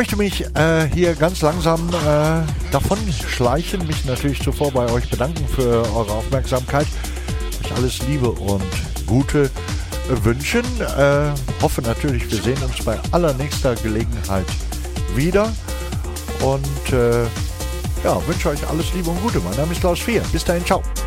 möchte mich hier ganz langsam davon schleichen, mich natürlich zuvor bei euch bedanken für eure Aufmerksamkeit, euch alles Liebe und Gute wünschen. Hoffe natürlich, wir sehen uns bei allernächster Gelegenheit wieder und wünsche euch alles Liebe und Gute. Mein Name ist Klaus Vier. Bis dahin, ciao.